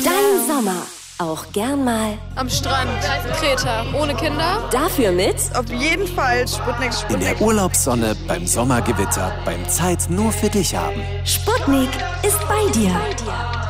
Dein Sommer. Auch gern mal am Strand, Kreta, ohne Kinder. Dafür mit auf jeden Fall Sputnik. In der Urlaubssonne, beim Sommergewitter, beim Zeit nur für dich haben. Sputnik ist bei dir.